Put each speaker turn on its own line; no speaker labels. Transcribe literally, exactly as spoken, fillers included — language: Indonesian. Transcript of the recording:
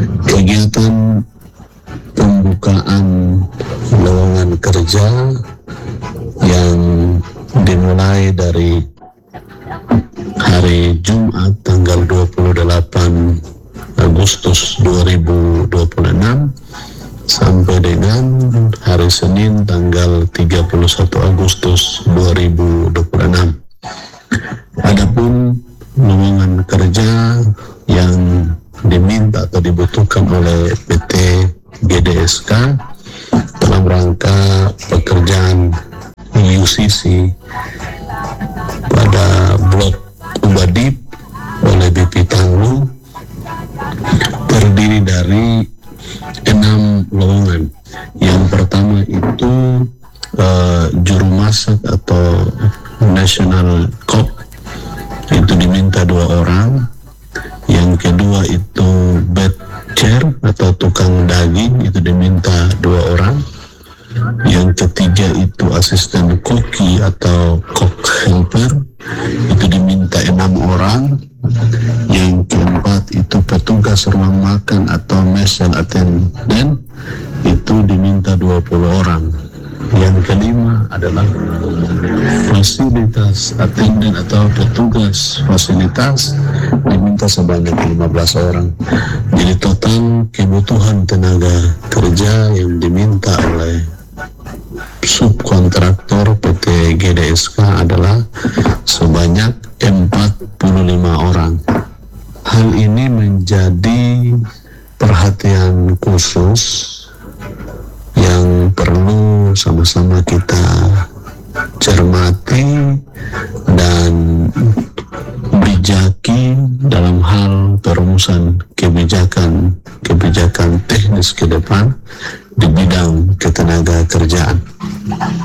Kegiatan pembukaan lowongan kerja yang dimulai dari hari Jumat tanggal dua puluh delapan Agustus dua ribu dua puluh enam sampai dengan hari Senin tanggal tiga puluh satu Agustus dua ribu dua puluh enam. Adapun lowongan kerja yang diminta atau dibutuhkan oleh P T G D S K dalam rangka pekerjaan U C C pada blok Ubadip oleh B P Tanglu terdiri dari enam lowongan. Yang pertama itu uh, juru masak atau national cook, itu diminta dua orang. Yang kedua itu butcher atau tukang daging, itu diminta dua orang. Yang ketiga itu asisten koki atau cook helper, itu diminta enam orang. Yang keempat itu petugas ruang makan atau mesen attendant, itu diminta dua puluh orang. Yang kelima adalah fasilitas attendant atau petugas fasilitas, diminta sebanyak lima belas orang. Jadi total kebutuhan tenaga kerja yang diminta oleh subkontraktor P T G D S K adalah sebanyak empat puluh lima orang. Hal ini menjadi perhatian khusus yang perlu sama-sama kita cermati dan bijaki dalam hal perumusan kebijakan kebijakan teknis ke depan di bidang ketenaga kerjaan.